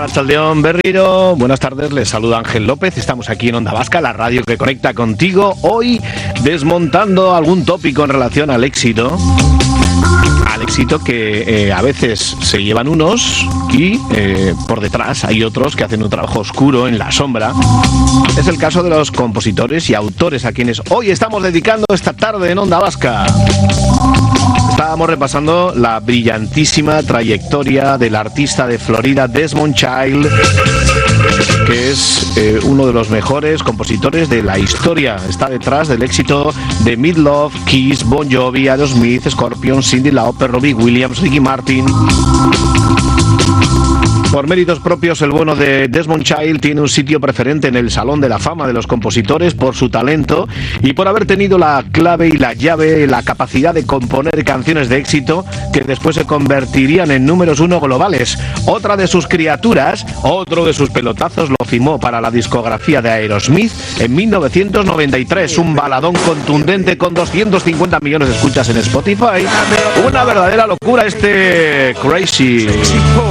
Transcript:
Arratsaldeón, Berriro. Buenas tardes, les saluda Ángel López. Estamos aquí en Onda Vasca, la radio que conecta contigo. Hoy desmontando algún tópico en relación al éxito. Al éxito que a veces se llevan unos y por detrás hay otros que hacen un trabajo oscuro en la sombra. Es el caso de los compositores y autores a quienes hoy estamos dedicando esta tarde en Onda Vasca. Estábamos repasando la brillantísima trayectoria del artista de Florida Desmond Child, que es uno de los mejores compositores de la historia. Está detrás del éxito de Meatloaf, Kiss, Bon Jovi, Aerosmith, Scorpions, Cyndi Lauper, Robbie Williams, Ricky Martin. Por méritos propios, el bueno de Desmond Child tiene un sitio preferente en el Salón de la Fama de los Compositores por su talento y por haber tenido la clave y la llave, la capacidad de componer canciones de éxito que después se convertirían en números uno globales. Otra de sus criaturas, otro de sus pelotazos, lo firmó para la discografía de Aerosmith en 1993. Un baladón contundente con 250 millones de escuchas en Spotify. Una verdadera locura este Crazy.